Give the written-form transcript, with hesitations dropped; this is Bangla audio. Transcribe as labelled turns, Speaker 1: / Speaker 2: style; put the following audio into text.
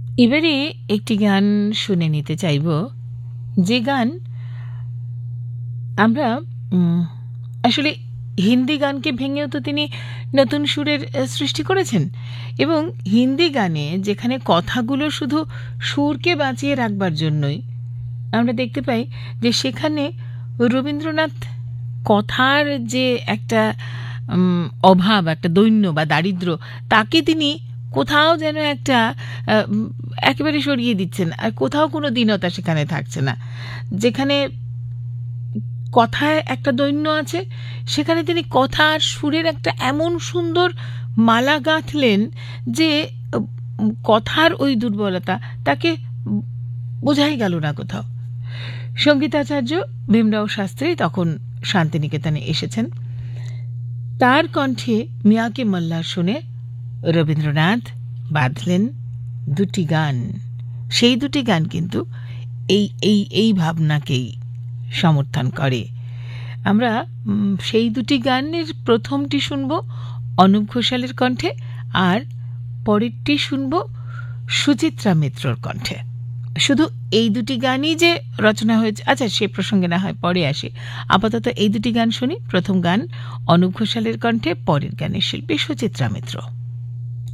Speaker 1: এবারে একটি গান শুনে নিতে চাইব, যে গান আমরা আসলে হিন্দি গানকে ভেঙেও তো তিনি নতুন সুরের সৃষ্টি করেছেন, এবং হিন্দি গানে যেখানে কথাগুলো শুধু সুরকে বাঁচিয়ে রাখবার জন্যই, আমরা দেখতে পাই যে সেখানে রবীন্দ্রনাথ কথার যে একটা অভাব, একটা দৈন্য বা দারিদ্র্য, তাকে তিনি কোথাও যেন একটা একেবারে সরিয়ে দিচ্ছেন, আর কোথাও কোনো দীনতা সেখানে থাকছে না। যেখানে কথায় একটা দৈন্য আছে, সেখানে তিনি কথা আর সুরের একটা এমন সুন্দর মালা গাঁথলেন যে কথার ওই দুর্বলতা তাকে বোঝাই গেল না কোথাও। সঙ্গীতাচার্য ভীমরাও শাস্ত্রী তখন শান্তিনিকেতনে এসেছেন। তার কণ্ঠে মিয়াকে মল্লার শুনে রবীন্দ্রনাথ বাঁধলেন দুটি গান। সেই দুটি গান কিন্তু এই এই এই ভাবনাকেই সমর্থন করে। আমরা সেই দুটি গানের প্রথমটি শুনব অনুপ ঘোষালের কণ্ঠে, আর পরেরটি শুনব সুচিত্রা মিত্রর কণ্ঠে। শুধু এই দুটি গানই যে রচনা হয়েছে, আচ্ছা সে প্রসঙ্গে না হয় পরে আসি, আপাতত এই দুটি গান শুনি। প্রথম গান অনুপ ঘোষালের কণ্ঠে, পরের গানের শিল্পী সুচিত্রা মিত্র।